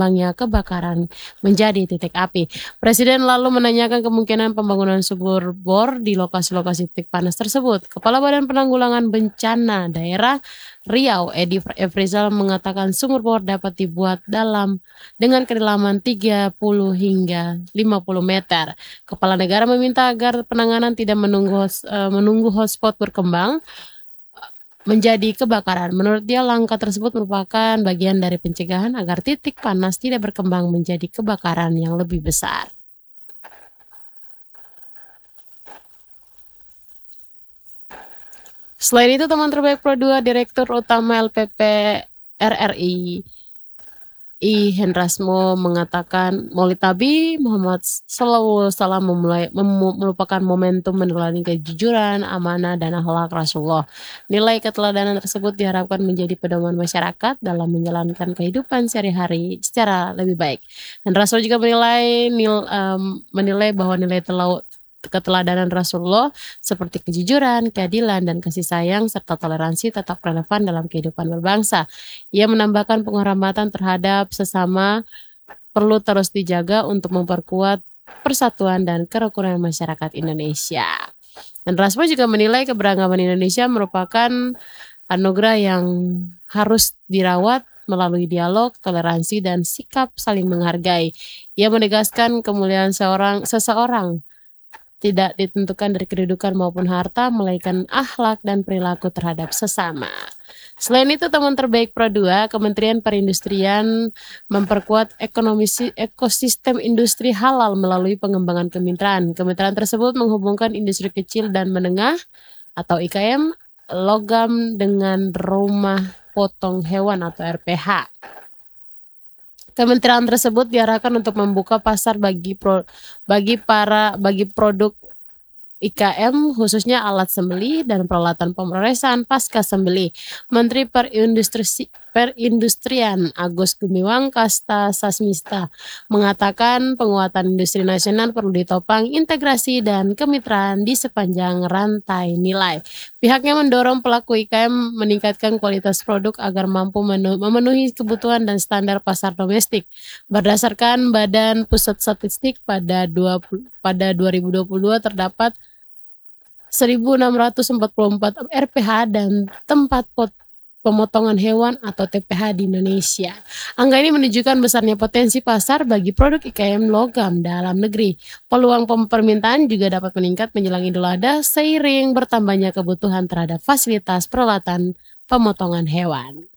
berkembangnya kebakaran menjadi titik api. Presiden lalu menanyakan kemungkinan pembangunan sumur bor di lokasi-lokasi titik panas tersebut. Kepala Badan Penanggulangan Bencana Daerah Riau, Edi Efrizal, mengatakan sumur bor dapat dibuat dengan kedalaman 30 hingga 50 meter. Kepala negara meminta agar penanganan tidak menunggu hotspot berkembang menjadi kebakaran. Menurut dia, langkah tersebut merupakan bagian dari pencegahan agar titik panas tidak berkembang menjadi kebakaran yang lebih besar. Selain itu, teman terbaik Pro 2 Direktur Utama LPP RRI Hendrasmo mengatakan Maulid Nabi Muhammad SAW merupakan momentum meneladani kejujuran, amanah, dan akhlak Rasulullah. Nilai keteladanan tersebut diharapkan menjadi pedoman masyarakat dalam menjalankan kehidupan sehari-hari secara lebih baik. Hendrasmo juga menilai bahwa nilai keteladanan Rasulullah seperti kejujuran, keadilan, dan kasih sayang serta toleransi tetap relevan dalam kehidupan berbangsa. Ia menambahkan penghormatan terhadap sesama perlu terus dijaga untuk memperkuat persatuan dan kerukunan masyarakat Indonesia. Dan Rasmo juga menilai keberagaman Indonesia merupakan anugerah yang harus dirawat melalui dialog, toleransi, dan sikap saling menghargai. Ia menegaskan kemuliaan seseorang tidak ditentukan dari kedudukan maupun harta, melainkan akhlak dan perilaku terhadap sesama. Selain itu, teman terbaik Pro 2, Kementerian Perindustrian memperkuat ekosistem industri halal melalui pengembangan kemitraan. Kemitraan tersebut menghubungkan industri kecil dan menengah atau IKM, logam dengan rumah potong hewan atau RPH. Kementerian tersebut diarahkan untuk membuka pasar bagi produk IKM, khususnya alat sembelih dan peralatan pemrosesan pasca sembelih. Menteri Perindustrian Agus Gumiwang Kartasasmita mengatakan penguatan industri nasional perlu ditopang integrasi dan kemitraan di sepanjang rantai nilai. Pihaknya mendorong pelaku IKM meningkatkan kualitas produk agar mampu memenuhi kebutuhan dan standar pasar domestik. Berdasarkan Badan Pusat Statistik, pada 2022 terdapat 1.644 RPH dan tempat pemotongan hewan atau TPH di Indonesia. Angka ini menunjukkan besarnya potensi pasar bagi produk IKM logam dalam negeri. Peluang permintaan juga dapat meningkat menjelang Idul Adha seiring bertambahnya kebutuhan terhadap fasilitas peralatan pemotongan hewan.